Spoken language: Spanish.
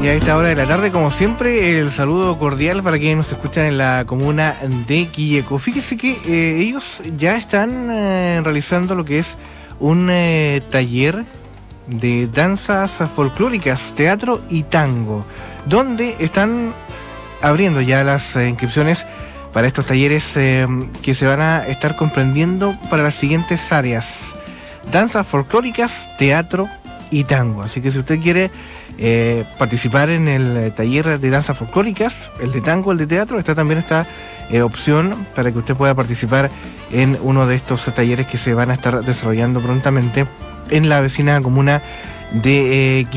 Y a esta hora de la tarde, como siempre, el saludo cordial para quienes nos escuchan en la comuna de Quilleco. Fíjese que ellos ya están realizando lo que es un taller de danzas folclóricas, teatro y tango, donde están abriendo ya las inscripciones para estos talleres que se van a estar comprendiendo para las siguientes áreas: danzas folclóricas, teatro y tango. Así que si usted quiere participar en el taller de danzas folclóricas, el de tango, el de teatro, también esta opción para que usted pueda participar en uno de estos talleres que se van a estar desarrollando prontamente en la vecina comuna de